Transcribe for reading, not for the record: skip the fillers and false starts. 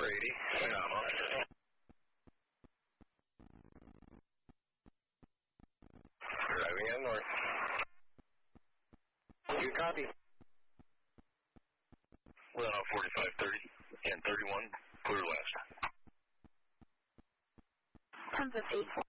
480. Phenomenal. Driving in north. You copy. Well, 4530 and 31, clear west. Kansas 8.